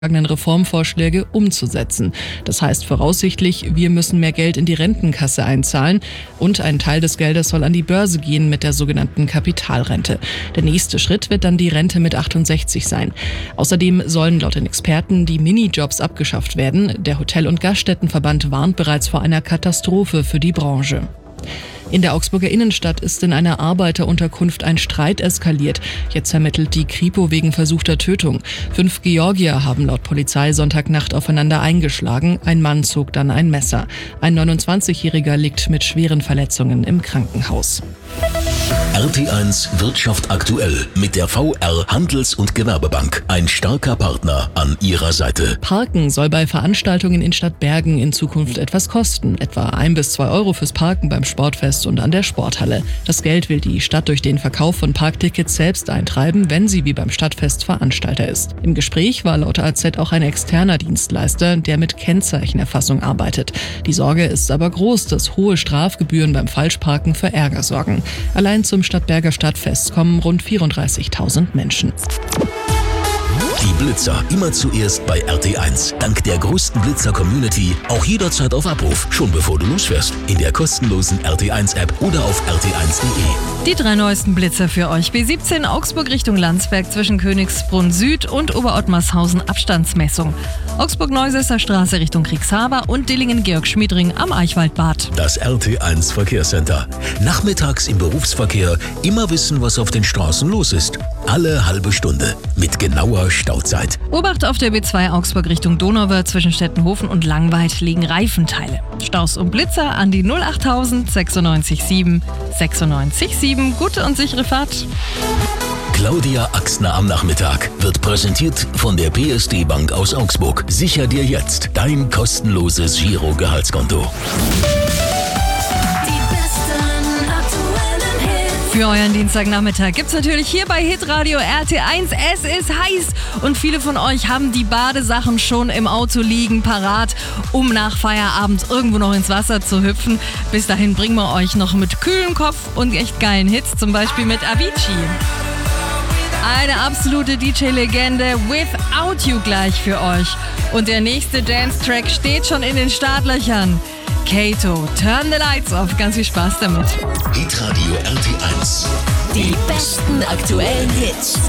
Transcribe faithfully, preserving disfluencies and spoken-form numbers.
Reformvorschläge umzusetzen. Das heißt voraussichtlich, wir müssen mehr Geld in die Rentenkasse einzahlen und ein Teil des Geldes soll an die Börse gehen mit der sogenannten Kapitalrente. Der nächste Schritt wird dann die Rente mit achtundsechzig sein. Außerdem sollen laut den Experten die Minijobs abgeschafft werden. Der Hotel- und Gaststättenverband warnt bereits vor einer Katastrophe für die Branche. In der Augsburger Innenstadt ist in einer Arbeiterunterkunft ein Streit eskaliert. Jetzt ermittelt die Kripo wegen versuchter Tötung. Fünf Georgier haben laut Polizei Sonntagnacht aufeinander eingeschlagen. Ein Mann zog dann ein Messer. Ein neunundzwanzigjähriger liegt mit schweren Verletzungen im Krankenhaus. R T eins Wirtschaft aktuell mit der V R Handels- und Gewerbebank. Ein starker Partner an ihrer Seite. Parken soll bei Veranstaltungen in Stadtbergen in Zukunft etwas kosten. Etwa ein bis zwei Euro fürs Parken beim Sportfest und an der Sporthalle. Das Geld will die Stadt durch den Verkauf von Parktickets selbst eintreiben, wenn sie wie beim Stadtfest Veranstalter ist. Im Gespräch war laut A Z auch ein externer Dienstleister, der mit Kennzeichenerfassung arbeitet. Die Sorge ist aber groß, dass hohe Strafgebühren beim Falschparken für Ärger sorgen. Allein zum Stadtberger Stadtfest kommen rund vierunddreißigtausend Menschen. Die Blitzer immer zuerst bei R T eins. Dank der größten Blitzer-Community auch jederzeit auf Abruf, schon bevor du losfährst. In der kostenlosen R T eins App oder auf r t eins punkt d e. Die drei neuesten Blitzer für euch. B siebzehn Augsburg Richtung Landsberg zwischen Königsbrunn Süd und Oberottmarshausen Abstandsmessung. Augsburg-Neusesser Straße Richtung Kriegshaber und Dillingen-Georg-Schmiedring am Eichwaldbad. Das R T eins Verkehrscenter. Nachmittags im Berufsverkehr immer wissen, was auf den Straßen los ist. Alle halbe Stunde mit genauer Stauzeit. Obacht auf der B zwei Augsburg Richtung Donauwörth zwischen Stettenhofen und Langweid liegen Reifenteile. Staus und Blitzer an die null achttausend sechsundneunzig sieben sechsundneunzig sieben. Gute und sichere Fahrt. Claudia Axner am Nachmittag wird präsentiert von der P S D Bank aus Augsburg. Sicher dir jetzt dein kostenloses Giro-Gehaltskonto. Für euren Dienstagnachmittag gibt's natürlich hier bei Hitradio R T eins. Es ist heiß und viele von euch haben die Badesachen schon im Auto liegen, parat, um nach Feierabend irgendwo noch ins Wasser zu hüpfen. Bis dahin bringen wir euch noch mit kühlem Kopf und echt geilen Hits, zum Beispiel mit Avicii. Eine absolute D J-Legende, Without You gleich für euch. Und der nächste Dance-Track steht schon in den Startlöchern. Kato, Turn the Lights Off. Ganz viel Spaß damit. Hitradio R T eins. Die besten aktuellen Hits.